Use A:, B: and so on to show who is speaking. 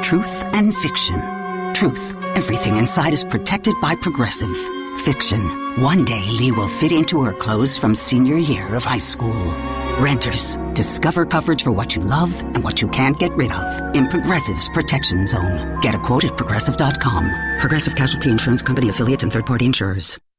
A: Truth and fiction. Truth, everything inside is protected by Progressive. Fiction, one day Lee will fit into her clothes from senior year of high school. Renters, discover coverage for what you love and what you can't get rid of in Progressive's Protection Zone. Get a quote at Progressive.com. Progressive Casualty Insurance Company affiliates and third-party insurers.